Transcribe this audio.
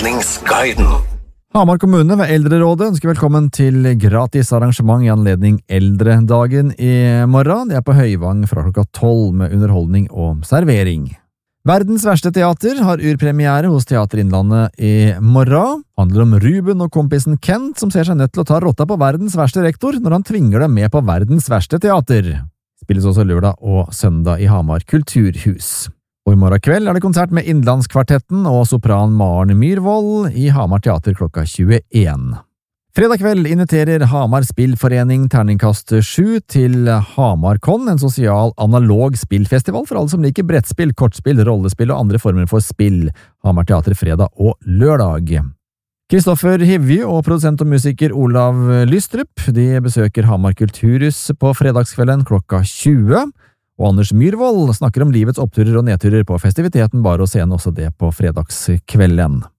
Underholdningsguiden. Hamar kommune ved Eldrerådet ønsker velkommen til gratis arrangement i anledning Eldredagen i morgen. Det på Høyvang fra klokka 12 med underholdning og servering. Verdens verste teater har urpremiere hos Teater Innlandet i morgen. Handler om Ruben og kompisen Kent som ser seg nødt til å ta rotta på verdens verste rektor når han tvinger dem med på verdens verste teater. Spilles også lørdag og søndag i Hamar kulturhus. Og i morgen kveld det konsert med Innlandskvartetten og sopran Maren Myrvold i Hamar Teater klokka 21. Fredag kveld inviterer Hamar Spillforening Terningkast 7 til HamarCon, en sosial analog spillfestival for alle som liker brettspill, kortspill, rollespill og andre former for spill. Hamar Teater fredag og lørdag. Kristoffer Hivju og produsent og musiker Olav Lystrup de besøker Hamar kulturhus på fredagskvelden klokka 20. Og Anders Myrvold snakker om livets oppturer og nedturer på festiviteten bare å se også det på fredagskvelden.